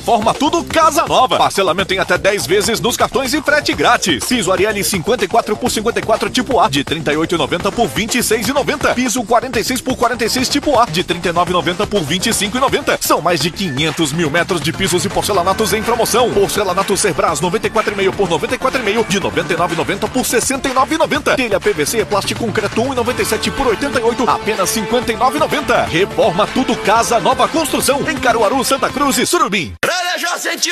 Reforma Tudo Casa Nova. Parcelamento em até 10 vezes nos cartões e frete grátis. Piso Ariel 54 por 54 tipo A de R$ 38,90 por R$ 26,90. Piso 46 por 46 tipo A de R$ 39,90 por R$ 25,90. São mais de 500 mil metros de pisos e porcelanatos em promoção. Porcelanato Cerbras 94,5 por 94,5 de R$ 99,90 por R$ 69,90. Telha PVC plástico concreto 1,97 por R$ 88, apenas R$ 59,90. Reforma Tudo Casa Nova Construção em Caruaru, Santa Cruz e Surubim.